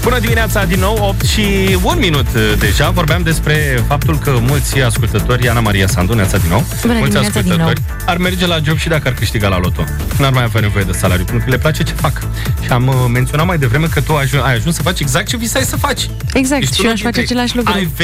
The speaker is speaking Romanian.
Bună dimineața din nou, 8 și 1 minut deja. Vorbeam despre faptul că mulți ascultători, Ana Maria Sandu, neața din nou, mulți ascultători ar merge la job și dacă ar câștiga la loto. N-ar mai avea nevoie de salariu, pentru că le place ce fac. Și am menționat mai devreme că tu ai ajuns să faci exact ce visai să faci. Exact, și eu aș face același lucru.